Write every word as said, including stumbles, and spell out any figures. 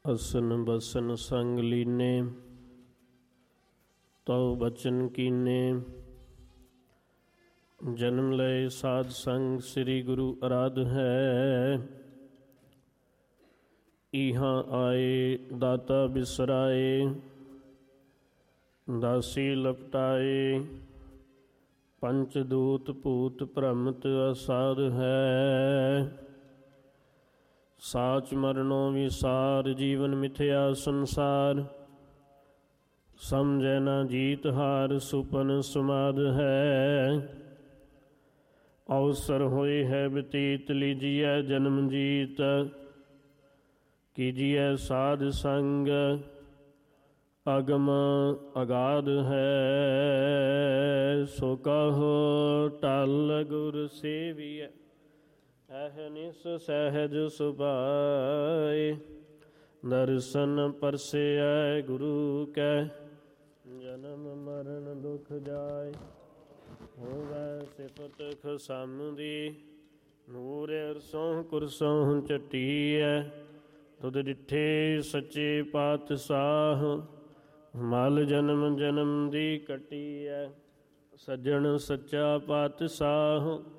ਅਸਨ ਬਸਨ ਸੰਗ ਲੀਨੇ, ਤਉ ਬਚਨ ਕੀਨੇ। ਜਨਮ ਲਏ ਸਾਧ ਸੰਗ ਸ੍ਰੀ ਗੁਰੂ ਅਰਾਧ ਹੈ। ਇਹਾਂ ਆਏ ਦਾਤਾ ਬਿਸਰਾਏ, ਦਾਸੀ ਲਪਟਾਏ। ਪੰਚ ਦੂਤ ਭੂਤ ਭ੍ਰਮਤ ਅਸਾਧ ਹੈ। ਸਾਚ ਮਰਨੋ ਵਿਸਾਰ, ਜੀਵਨ ਮਿਥਿਆ ਸੰਸਾਰ। ਸਮਝੈ ਨਾ ਜੀਤ ਹਾਰ, ਸੁਪਨ ਸਮਾਧ ਹੈ। ਅਵਸਰ ਹੋਏ ਹੈ ਬਤੀਤ, ਲੀਜੀਐ ਜਨਮ ਜੀਤ। ਕੀਜੀਐ ਸਾਧ ਸੰਗ, ਅਗਮ ਅਗਾਧ ਹੈ। ਸੋ ਕਹੋ ਟਲ ਗੁਰ ਸੇਵੀਐ, ਅਹਨਿਸ ਸਹਿਜ ਸੁਭਾਏ। ਦਰਸ਼ਨ ਪਰਸੈ ਗੁਰੂ ਕੈ, ਜਨਮ ਮਰਨ ਦੁਖ ਜਾਏ। ਹੋਵੈ ਸਿਫਤ ਖਸਮ ਦੀ, ਨੂਰ ਅਰਸੋਂ ਕੁਰਸੋਂ ਚੱਟੀਐ। ਤੁਧ ਡਿਠੇ ਸੱਚੇ ਪਾਤਸ਼ਾਹ, ਮਲ ਜਨਮ ਜਨਮ ਦੀ ਕੱਟੀਐ। ਸੱਜਣ ਸੱਚਾ ਪਾਤਸ਼ਾਹ,